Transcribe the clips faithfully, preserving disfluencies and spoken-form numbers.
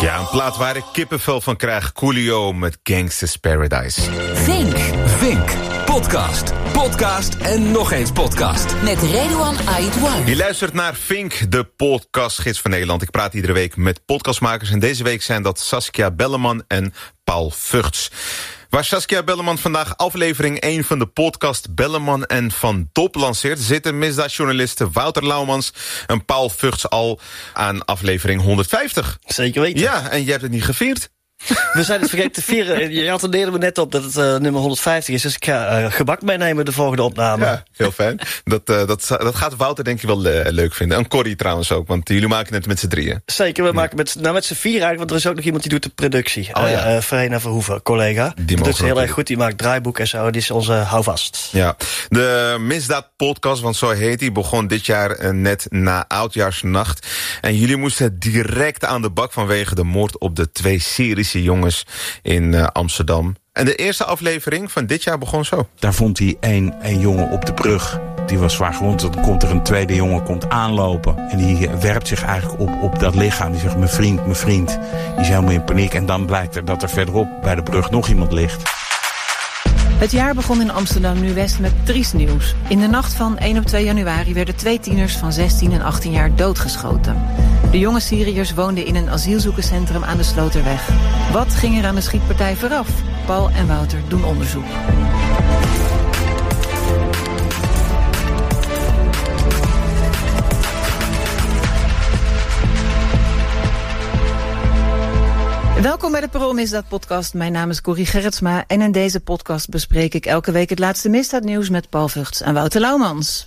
Ja, een plaat waar ik kippenvel van krijg. Coolio met Gangsta's Paradise. Vink. Vink. Podcast. Podcast en nog eens podcast. Met Redouan Aïdouan. Je luistert naar Vink, de podcastgids van Nederland. Ik praat iedere week met podcastmakers. En deze week zijn dat Saskia Belleman en Paul Vugts. Waar Saskia Belleman vandaag aflevering één van de podcast Belleman en Van Dop lanceert, zitten misdaadjournalisten Wouter Laumans en Paul Vugts al aan aflevering honderdvijftig. Zeker weten. Ja, en jij hebt het niet gevierd. We zijn het vergeten te vieren. Je attendeerde me net op dat het uh, nummer honderdvijftig is. Dus ik ga uh, gebak meenemen de volgende opname. Ja, heel fijn. Dat, uh, dat, dat gaat Wouter denk je wel uh, leuk vinden. En Corrie trouwens ook, want jullie maken het met z'n drieën. Zeker, we ja. maken met, nou met z'n vier eigenlijk. Want er is ook nog iemand die doet de productie. Oh, ja. uh, uh, Verena Verhoeven, collega. Die doet ze heel erg goed. Die maakt draaiboeken en zo. Die is onze houvast. Ja, de Misdaad-podcast, want zo heet die, begon dit jaar uh, net na Oudjaarsnacht. En jullie moesten direct aan de bak vanwege de moord op de twee Syrische jongens in uh, Amsterdam. En de eerste aflevering van dit jaar begon zo. Daar vond hij één, één jongen op de brug. Die was zwaar gewond. Dan komt er een tweede jongen komt aanlopen. En die werpt zich eigenlijk op, op dat lichaam. Die zegt, mijn vriend, mijn vriend. Die is helemaal in paniek. En dan blijkt er dat er verderop bij de brug nog iemand ligt. Het jaar begon in Amsterdam Nieuw-West met triest nieuws. In de nacht van één op twee januari werden twee tieners van zestien en achttien jaar doodgeschoten. De jonge Syriërs woonden in een asielzoekerscentrum aan de Sloterweg. Wat ging er aan de schietpartij vooraf? Paul en Wouter doen onderzoek. Welkom bij de Parool Misdaad Podcast. Mijn naam is Corrie Gerritsma en in deze podcast bespreek ik elke week het laatste misdaadnieuws met Paul Vugts en Wouter Laumans.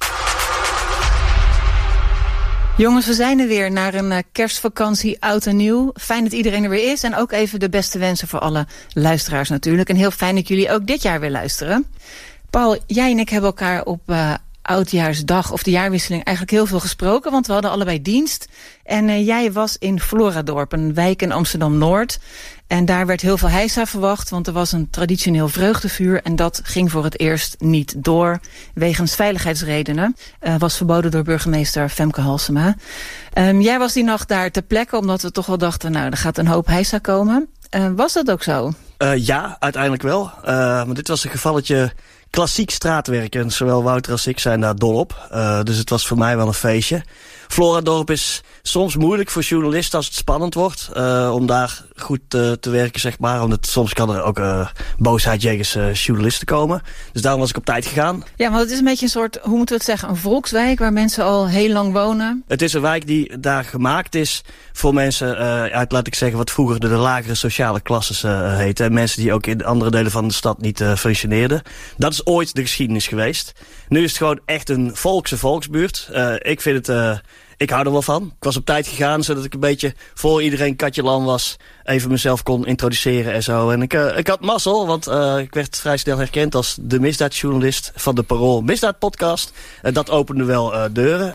Jongens, we zijn er weer naar een uh, kerstvakantie, oud en nieuw. Fijn dat iedereen er weer is en ook even de beste wensen voor alle luisteraars natuurlijk. En heel fijn dat jullie ook dit jaar weer luisteren. Paul, jij en ik hebben elkaar op uh, Oudjaarsdag of de jaarwisseling eigenlijk heel veel gesproken, want we hadden allebei dienst. En uh, jij was in Floradorp, een wijk in Amsterdam-Noord. En daar werd heel veel heisa verwacht, want er was een traditioneel vreugdevuur. En dat ging voor het eerst niet door, wegens veiligheidsredenen. Uh, was verboden door burgemeester Femke Halsema. Um, jij was die nacht daar ter plekke, omdat we toch wel dachten, nou, er gaat een hoop heisa komen. Uh, was dat ook zo? Uh, ja, uiteindelijk wel. Uh, maar dit was een gevalletje klassiek straatwerk. En zowel Wouter als ik zijn daar dol op. Uh, dus het was voor mij wel een feestje. Floradorp is soms moeilijk voor journalisten als het spannend wordt. Uh, om daar goed uh, te werken, zeg maar. Omdat soms kan er ook uh, boosheid jegens uh, journalisten komen. Dus daarom was ik op tijd gegaan. Ja, maar het is een beetje een soort, hoe moeten we het zeggen, een volkswijk waar mensen al heel lang wonen. Het is een wijk die daar gemaakt is voor mensen uh, uit, laat ik zeggen, wat vroeger de, de lagere sociale klasses uh, heette. En mensen die ook in andere delen van de stad niet uh, functioneerden. Dat is ooit de geschiedenis geweest. Nu is het gewoon echt een volkse volksbuurt. Uh, ik vind het... Uh, Ik hou er wel van. Ik was op tijd gegaan, zodat ik een beetje voor iedereen katje lam was. Even mezelf kon introduceren en zo. En ik, uh, ik had mazzel, want uh, ik werd vrij snel herkend als de misdaadjournalist van de Parool Misdaad Podcast. Uh, dat opende wel uh, deuren.